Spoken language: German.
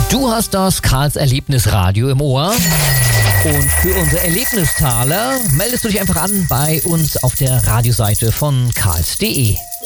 Du hast das Karls Erlebnisradio im Ohr. Und für unsere Erlebnistaler meldest du dich einfach an bei uns auf der Radioseite von karls.de.